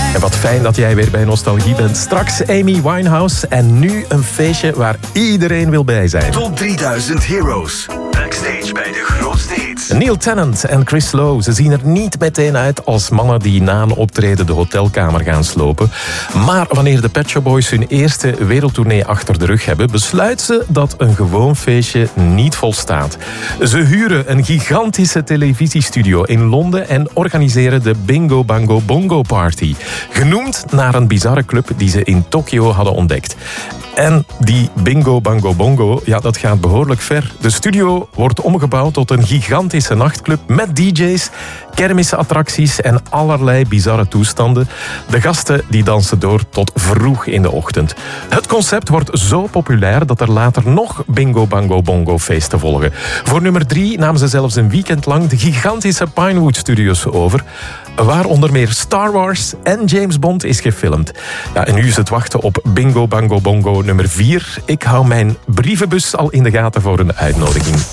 En wat fijn dat jij weer bij Nostalgie bent. Straks Amy Winehouse en nu een feestje waar iedereen wil bij zijn. Top 3000 Heroes. Backstage bij de grootste hits. Neil Tennant en Chris Lowe, ze zien er niet meteen uit als mannen die na een optreden de hotelkamer gaan slopen. Maar wanneer de Pet Shop Boys hun eerste wereldtournee achter de rug hebben, besluiten ze dat een gewoon feestje niet volstaat. Ze huren een gigantische televisiestudio in Londen en organiseren de Bingo Bango Bongo Party. Genoemd naar een bizarre club die ze in Tokio hadden ontdekt. En die Bingo Bango Bongo, ja, dat gaat behoorlijk ver. De studio wordt omgebouwd tot een gigantische nachtclub met DJ's, kermisattracties en allerlei bizarre toestanden. De gasten die dansen door tot vroeg in de ochtend. Het concept wordt zo populair dat er later nog Bingo Bango Bongo feesten volgen. Voor nummer 3 namen ze zelfs een weekend lang de gigantische Pinewood Studios over, waar onder meer Star Wars en James Bond is gefilmd. Ja, en nu is het wachten op Bingo Bango Bongo nummer 4. Ik hou mijn brievenbus al in de gaten voor een uitnodiging.